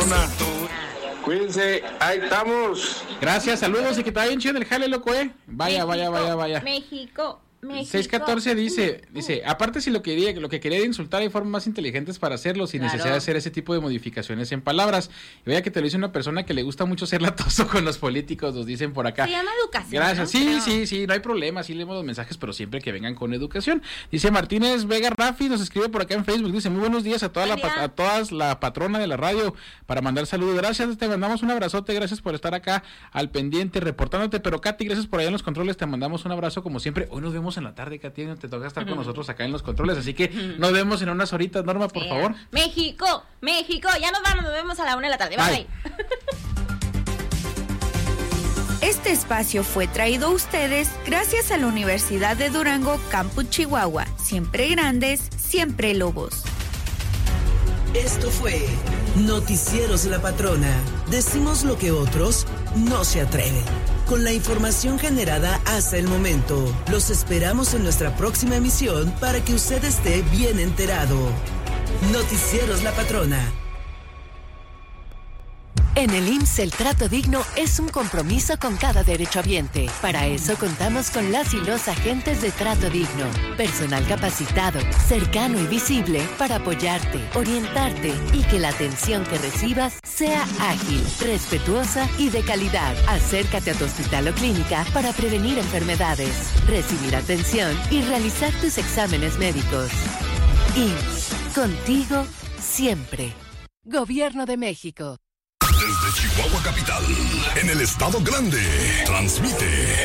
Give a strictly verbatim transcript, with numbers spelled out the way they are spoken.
patrona. Cuídense, ahí estamos. Gracias, saludos y que te vaya bien chido en el jale, loco, eh. Vaya, México, vaya, vaya, vaya. México, México. seis catorce dice, Uh, uh. dice, aparte si lo que quería, lo que quería era insultar, hay formas más inteligentes para hacerlo sin Claro. necesidad de hacer ese tipo de modificaciones en palabras. Y vaya que te lo dice una persona que le gusta mucho ser latoso con los políticos, nos dicen por acá. Se llama educación. Gracias, ¿no? sí, Creo. sí, sí, no hay problema, sí leemos los mensajes, pero siempre que vengan con educación. Dice Martínez Vega Rafi, nos escribe por acá en Facebook, dice, muy buenos días a toda la Buen día. pa- a todas la patrona de la radio para mandar saludos. Gracias, te mandamos un abrazote, gracias por estar acá al pendiente, reportándote, pero Katy, gracias por allá en los controles, te mandamos un abrazo como siempre. Hoy nos vemos en la tarde, Katy, te toca estar con nosotros acá en los controles, así que nos vemos en unas horitas, Norma, por Eh, favor. México, México, ya nos vamos, nos vemos a la una de la tarde. Bye. Bye. Este espacio fue traído a ustedes gracias a la Universidad de Durango, Campus Chihuahua. Siempre grandes, siempre lobos. Esto fue Noticieros de la Patrona. Decimos lo que otros no se atreven. Con la información generada hasta el momento, los esperamos en nuestra próxima emisión para que usted esté bien enterado. Noticieros La Patrona. En el I M S S el trato digno es un compromiso con cada derechohabiente. Para eso contamos con las y los agentes de trato digno. Personal capacitado, cercano y visible para apoyarte, orientarte y que la atención que recibas sea ágil, respetuosa y de calidad. Acércate a tu hospital o clínica para prevenir enfermedades, recibir atención y realizar tus exámenes médicos. I M S S, contigo siempre. Gobierno de México. Desde Chihuahua Capital, en el Estado Grande, transmite